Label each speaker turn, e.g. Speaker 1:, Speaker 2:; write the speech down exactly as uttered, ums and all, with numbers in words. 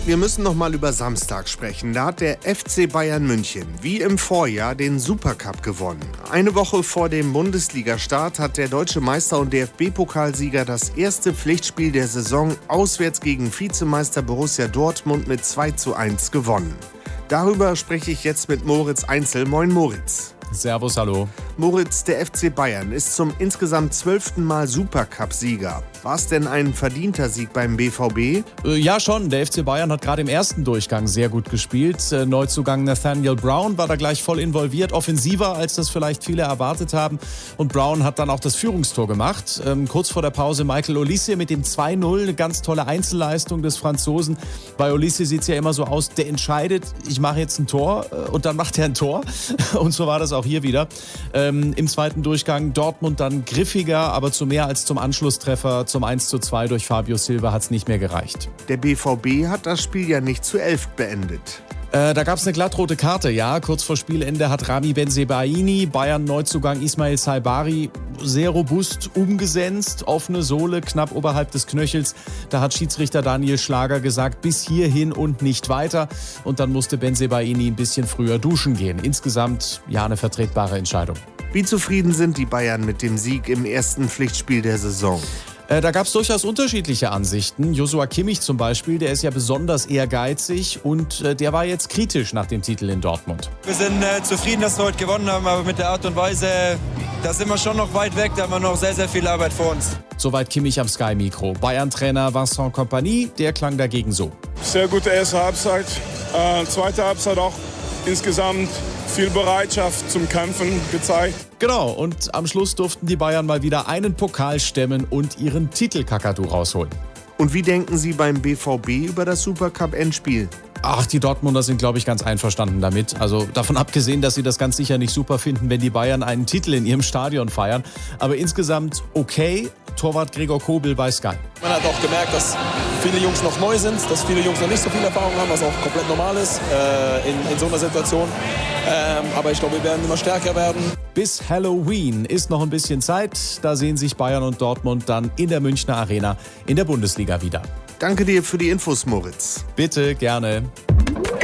Speaker 1: Wir müssen noch mal über Samstag sprechen. Da hat der F C Bayern München wie im Vorjahr den Supercup gewonnen. Eine Woche vor dem Bundesliga-Start hat der deutsche Meister und D F B-Pokalsieger das erste Pflichtspiel der Saison auswärts gegen Vizemeister Borussia Dortmund mit zwei zu eins gewonnen. Darüber spreche ich jetzt mit Moritz Einzel. Moin Moritz.
Speaker 2: Servus, hallo.
Speaker 1: Moritz, der F C Bayern ist zum insgesamt zwölften Mal Supercup-Sieger. War es denn ein verdienter Sieg beim B V B?
Speaker 2: Äh, ja schon, der F C Bayern hat gerade im ersten Durchgang sehr gut gespielt. Äh, Neuzugang Nathaniel Brown war da gleich voll involviert, offensiver als das vielleicht viele erwartet haben. Und Brown hat dann auch das Führungstor gemacht. Ähm, kurz vor der Pause Michael Olise mit dem zwei null, eine ganz tolle Einzelleistung des Franzosen. Bei Olise sieht es ja immer so aus, der entscheidet, ich mache jetzt ein Tor äh, und dann macht er ein Tor. Und so war das auch hier wieder. Ähm, Im zweiten Durchgang Dortmund dann griffiger, aber zu mehr als zum Anschlusstreffer. Zum eins zu zwei durch Fabio Silva hat es nicht mehr gereicht.
Speaker 1: Der B V B hat das Spiel ja nicht zu elf beendet.
Speaker 2: Äh, da gab es eine glattrote Karte, ja. Kurz vor Spielende hat Rami Bensebaini Bayern-Neuzugang Ismail Saibari sehr robust umgesenzt. Offene Sohle knapp oberhalb des Knöchels. Da hat Schiedsrichter Daniel Schlager gesagt, bis hierhin und nicht weiter. Und dann musste Bensebaini ein bisschen früher duschen gehen. Insgesamt ja eine vertretbare Entscheidung.
Speaker 1: Wie zufrieden sind die Bayern mit dem Sieg im ersten Pflichtspiel der Saison?
Speaker 2: Äh, da gab es durchaus unterschiedliche Ansichten. Joshua Kimmich zum Beispiel, der ist ja besonders ehrgeizig und äh, der war jetzt kritisch nach dem Titel in Dortmund.
Speaker 3: Wir sind äh, zufrieden, dass wir heute gewonnen haben, aber mit der Art und Weise, da sind wir schon noch weit weg, da haben wir noch sehr, sehr viel Arbeit vor uns.
Speaker 2: Soweit Kimmich am Sky-Mikro. Bayern-Trainer Vincent Kompany, der klang dagegen so.
Speaker 4: Sehr gute erste Halbzeit, äh, zweite Halbzeit auch insgesamt viel Bereitschaft zum Kämpfen gezeigt.
Speaker 2: Genau, und am Schluss durften die Bayern mal wieder einen Pokal stemmen und ihren Titel-Kakadu rausholen.
Speaker 1: Und wie denken Sie beim B V B über das Supercup-Endspiel?
Speaker 2: Ach, die Dortmunder sind, glaube ich, ganz einverstanden damit. Also davon abgesehen, dass sie das ganz sicher nicht super finden, wenn die Bayern einen Titel in ihrem Stadion feiern. Aber insgesamt okay. Torwart Gregor Kobel bei Sky.
Speaker 5: Man hat auch gemerkt, dass viele Jungs noch neu sind, dass viele Jungs noch nicht so viel Erfahrung haben, was auch komplett normal ist äh, in, in so einer Situation. Ähm, aber ich glaube, wir werden immer stärker werden.
Speaker 2: Bis Halloween ist noch ein bisschen Zeit. Da sehen sich Bayern und Dortmund dann in der Münchner Arena in der Bundesliga wieder.
Speaker 1: Danke dir für die Infos, Moritz.
Speaker 2: Bitte, gerne.